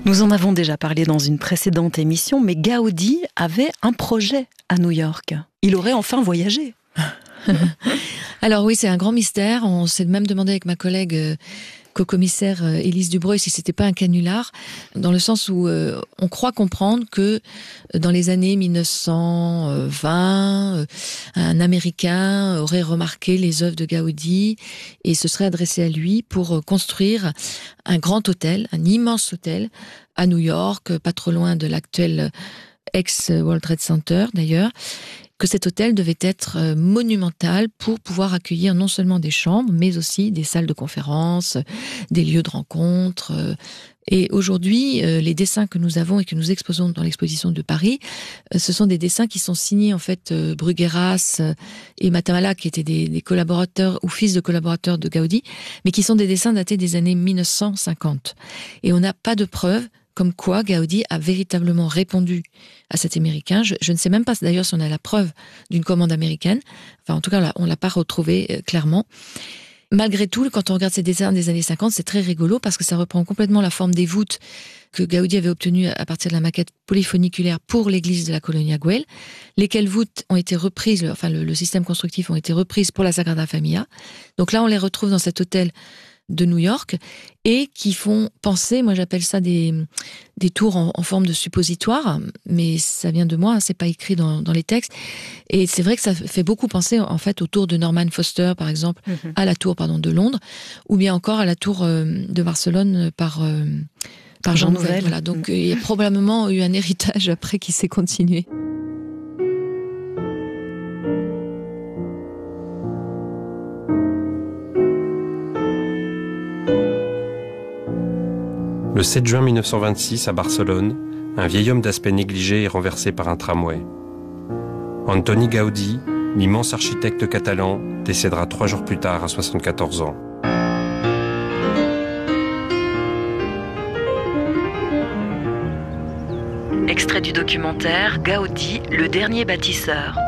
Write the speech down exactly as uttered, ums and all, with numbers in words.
Nous en avons déjà parlé dans une précédente émission, mais Gaudi avait un projet à New York. Il aurait enfin voyagé. Alors oui, c'est un grand mystère. On s'est même demandé avec ma collègue euh, co-commissaire euh, Élise Dubreuil si c'était pas un canular, dans le sens où euh, on croit comprendre que euh, dans les années mille neuf cent vingt, euh, un Américain aurait remarqué les œuvres de Gaudi et se serait adressé à lui pour euh, construire un grand hôtel, un immense hôtel à New York, pas trop loin de l'actuel ex-World Trade Center d'ailleurs, que cet hôtel devait être monumental pour pouvoir accueillir non seulement des chambres, mais aussi des salles de conférences, des lieux de rencontre. Et aujourd'hui, les dessins que nous avons et que nous exposons dans l'exposition de Paris, ce sont des dessins qui sont signés, en fait, Brugueras et Matamala, qui étaient des, des collaborateurs ou fils de collaborateurs de Gaudi, mais qui sont des dessins datés des années mille neuf cent cinquante. Et on n'a pas de preuves comme quoi Gaudi a véritablement répondu à cet Américain. Je, je ne sais même pas d'ailleurs si on a la preuve d'une commande américaine. Enfin, en tout cas, on ne l'a pas retrouvé euh, clairement. Malgré tout, quand on regarde ces dessins des années cinquante, c'est très rigolo parce que ça reprend complètement la forme des voûtes que Gaudi avait obtenues à partir de la maquette polyphoniculaire pour l'église de la Colonia Güell, lesquelles voûtes ont été reprises, enfin le, le système constructif ont été reprises pour la Sagrada Familia. Donc là, on les retrouve dans cet hôtel de New York, et qui font penser, moi j'appelle ça des, des tours en, en forme de suppositoire, mais ça vient de moi, hein, c'est pas écrit dans, dans les textes, et c'est vrai que ça fait beaucoup penser en fait aux tours de Norman Foster par exemple, mm-hmm. à la tour pardon de Londres, ou bien encore à la tour euh, de Barcelone par euh, par Jean, Jean Nouvel. Voilà, donc mm. il y a probablement eu un héritage après qui s'est continué. Le sept juin mille neuf cent vingt-six, à Barcelone, un vieil homme d'aspect négligé est renversé par un tramway. Antoni Gaudi, l'immense architecte catalan, décédera trois jours plus tard à soixante-quatorze ans. Extrait du documentaire Gaudi, le dernier bâtisseur.